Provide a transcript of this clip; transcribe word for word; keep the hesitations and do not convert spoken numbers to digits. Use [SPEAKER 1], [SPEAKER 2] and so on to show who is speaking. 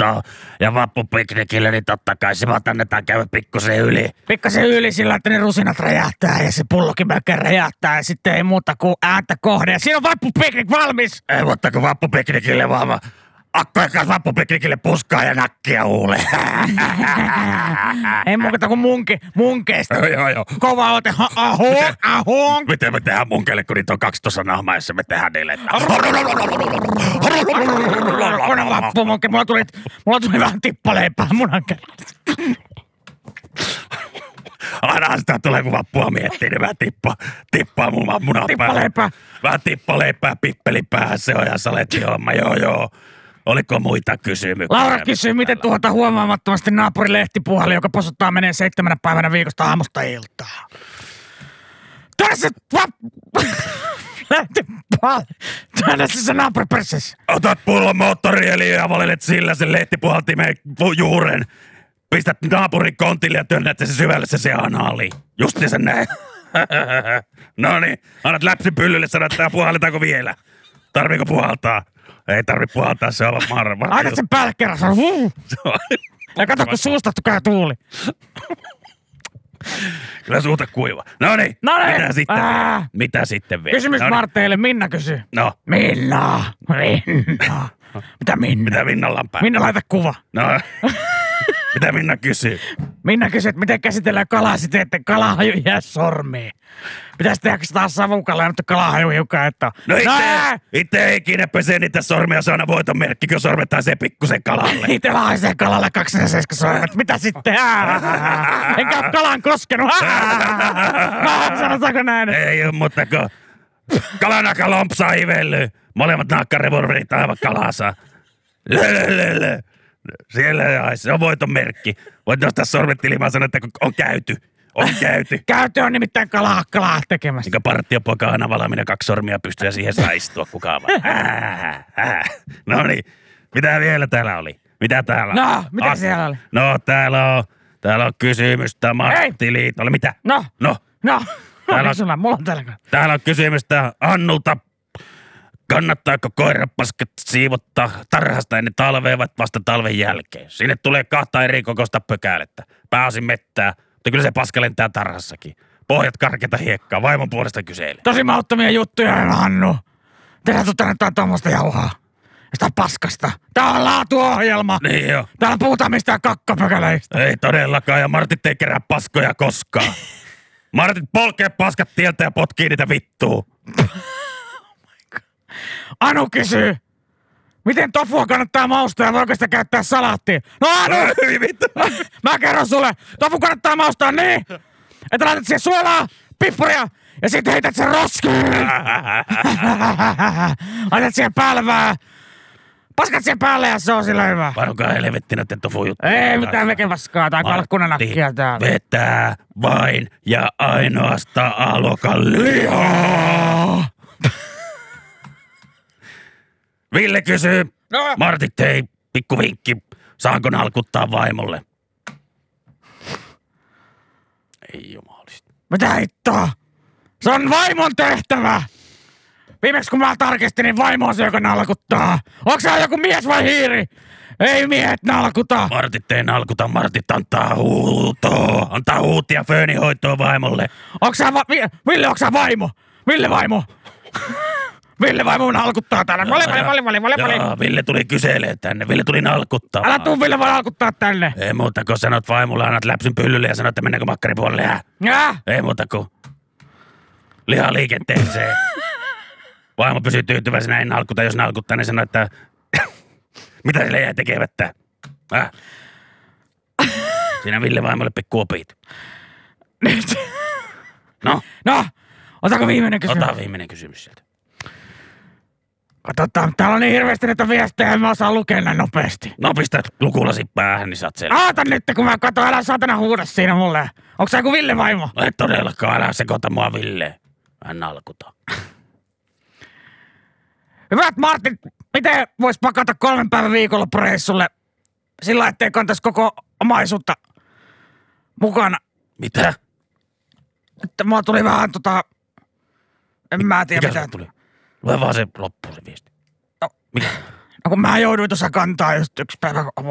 [SPEAKER 1] luontoon ja vappupiknikille, niin totta kai se vaan annetaan käydä pikkusen yli.
[SPEAKER 2] Pikkasen yli sillä, että ne rusinat räjähtää ja se pullokin melkein räjähtää ja sitten ei muuta kuin ääntä kohde. Ja siinä on vappupiknik valmis!
[SPEAKER 1] Ei muuta kuin vappupiknikille vaan mä akkojen kanssa vappupiknikille puskaa ja nakkia huuleen.
[SPEAKER 2] Ei muuta kuin munke, munkeista.
[SPEAKER 1] Joo, joo, joo.
[SPEAKER 2] Kova ote, ha, aho, aho.
[SPEAKER 1] Miten me tehdään munkeille, kun niitä on kaksi tuossa nahmaessa, me tehdään niille.
[SPEAKER 2] Kona vappumunke, mulla tuli, mulla tuli vähän tippaleipää munan kädessä.
[SPEAKER 1] Aina sitä tulee, kun vappua miettii, niin vähän tippaa, tippaa mun munan
[SPEAKER 2] Tippaleipää.
[SPEAKER 1] Vähän tippaleipää, pippeli päähän, se on ja saletti homma, joo joo. Oliko muita kysymyksiä?
[SPEAKER 2] Laura kysyy, miten tuota huomaamattomasti naapurin lehtipuhali, joka posuttaa menee seitsemänä päivänä viikosta aamusta iltaa. Tässä lehtipuhali. Tässä se naapuripersessä.
[SPEAKER 1] Otat pullon moottoriöljyä ja valitet sillä sen lehtipuhaltimeen juuren. Pistät naapurin kontille ja työnnät se syvälle se anaaliin. Justi sen näin. Noniin, annat läpsin pyllylle, sanot, että puhalletaanko vielä? Tarviiko puhaltaa? Ei tarvi puhaltaa, se on marma.
[SPEAKER 2] Aina sen päälle kerran, se on huu. Ja kato, kun suusta käy tuuli.
[SPEAKER 1] Kyllä suuta kuiva. Noniin,
[SPEAKER 2] Noniin.
[SPEAKER 1] mitä sitten
[SPEAKER 2] Ää.
[SPEAKER 1] vielä? Mitä sitten vielä?
[SPEAKER 2] Kysymys
[SPEAKER 1] Noniin.
[SPEAKER 2] Marteille, Minna kysyy.
[SPEAKER 1] No,
[SPEAKER 2] Minna, Minna. Mitä Minna?
[SPEAKER 1] mitä Minnan lampaa?
[SPEAKER 2] Minna, laita kuva.
[SPEAKER 1] No, mitä Minna kysyy?
[SPEAKER 2] Minna kysyy, että miten käsitellään kalaa siten, että kalahaju jää sormiin. Pitäisi tehdä taas savukalla, mutta kalahaju hiukan, että...
[SPEAKER 1] No itse,
[SPEAKER 2] ää!
[SPEAKER 1] itse ei ikinä pesee niitä sormia, se on aina voiton merkki, kun sormet taisee pikkusen kalalle.
[SPEAKER 2] Itse haisee kalalle kaksiseiska sormet. Mitä sitten? Ää! Enkä ole kalaan koskenut. Ää! Sanotaanko näin?
[SPEAKER 1] Ei oo, mutta kun kalanaka lompsaa ivellyy, molemmat naakkarevolverit aivan kalassa. Lölölölö. Siellä se on voiton merkki. Voit nostaa sormet ilmaan sanoa, että on käyty. On käyty.
[SPEAKER 2] Käyty on nimittäin kalaa, kalaa tekemässä.
[SPEAKER 1] Niin partiopoika aina valmiina kaksi sormia pystyy ja siihen saa istua kukaan vaan. Äh, äh. No niin, mitä vielä täällä oli? Mitä täällä on?
[SPEAKER 2] No, mitä
[SPEAKER 1] Ah,
[SPEAKER 2] siellä oli?
[SPEAKER 1] No, täällä on, täällä on kysymystä Matti Liitolle. Mitä?
[SPEAKER 2] No,
[SPEAKER 1] No,
[SPEAKER 2] no.
[SPEAKER 1] Täällä on-
[SPEAKER 2] Sulla, mulla on täällä.
[SPEAKER 1] täällä on kysymystä Annulta. Kannattaako koirapaskat siivottaa tarhasta ennen talvea vai vasta talven jälkeen? Sinne tulee kahta eri kokoista pökälettä. Pääosin mettää, mutta kyllä se paska lentää tarhassakin. Pohjat karkeata hiekkaa, vaimon puolesta kyselee.
[SPEAKER 2] Tosi mauttomia juttuja, Hannu. Tehdään tuota nyt tuommoista jauhaa. Sitä paskasta. Tää on laatuohjelma.
[SPEAKER 1] Niin jo.
[SPEAKER 2] Täällä puhutaan mistään kakkapökäleistä.
[SPEAKER 1] Ei todellakaan, ja Martit ei kerää paskoja koskaan. Martit polkee paskat tieltä ja potkii niitä vittuun.
[SPEAKER 2] Anu kysyy. Miten tofua kannattaa maustaa ja voiko sitä käyttää salaattiin? No Anu!
[SPEAKER 1] Ei vittu.
[SPEAKER 2] Mä kerron sulle. Tofu kannattaa maustaa niin, että laitat siihen suolaa, pippuria ja sitten heität sen roskiin. Laitat siihen päälle vähän. Paskat siihen päälle ja se on sillä hyvä.
[SPEAKER 1] Varokaa helvetti näiden tofu juttuja.
[SPEAKER 2] Ei mitään vekevaskaa tai kalkkunanakkia täällä.
[SPEAKER 1] vetää vain ja ainoastaan A-luokan lihaa. Ville kysyy.
[SPEAKER 2] No.
[SPEAKER 1] Martit, hei, pikku vinkki. Saanko nalkuttaa vaimolle? Ei jumalista.
[SPEAKER 2] Mitä hittoa? Se on vaimon tehtävä! Viimeksi kun mä tarkistin, niin vaimo on se, joka nalkuttaa. Onko se joku mies vai hiiri? Ei miehet nalkuta.
[SPEAKER 1] Martit ei nalkuta, Martit antaa huutoa. Antaa huutia föönihoitoa vaimolle.
[SPEAKER 2] Onko sä va- Vi- Ville, onko sä vaimo? Ville vaimo. Ville vaimo nalkuttaa täällä. Vale, vale, vale, vale, vale, vale.
[SPEAKER 1] Joo, Ville tuli kyselee tänne. Ville tuli nalkuttaa.
[SPEAKER 2] Älä tuu Ville vaan nalkuttaa tänne.
[SPEAKER 1] Ei muuta kuin sanot vaimolle, annat läpsyn pyllylle ja sanot, että mennäänkö makkaripuolelle. Ja
[SPEAKER 2] Jää.
[SPEAKER 1] ei muuta kuin liha liikenteeseen. Vaimo pysyy tyytyväisenä, ei nalkuta. Jos nalkuttaa, niin sanoo, että mitä sille jää tekemättä. Äh? Siinä Ville vaimolle pikku opit.
[SPEAKER 2] Nyt.
[SPEAKER 1] No,
[SPEAKER 2] No, otako viimeinen kysymys?
[SPEAKER 1] ota viimeinen kysymys sieltä.
[SPEAKER 2] Katsotaan, täällä on niin hirveästi näitä viestejä, en mä osaa lukea näin nopeasti.
[SPEAKER 1] No pistä lukulasi päähän, niin saat selvä.
[SPEAKER 2] Aata nyt, kun mä katson, älä saatana huuda siinä mulle. Onko sä joku Ville vaimo?
[SPEAKER 1] No et todellakaan, älä sekoita mua Ville. Hän nalkuta.
[SPEAKER 2] Hyvät Martin, miten vois pakata kolmen päivän viikonloppureissulle sillä, ettei kantaisi koko omaisuutta mukana?
[SPEAKER 1] Mitä?
[SPEAKER 2] Että mua tuli vähän tota... En mä tiedä
[SPEAKER 1] Mikä
[SPEAKER 2] mitä.
[SPEAKER 1] sulle tuli? Lue vaan se loppuun se viesti.
[SPEAKER 2] No.
[SPEAKER 1] Mikä?
[SPEAKER 2] No kun mä jouduin tuossa kantaa just yksi päivä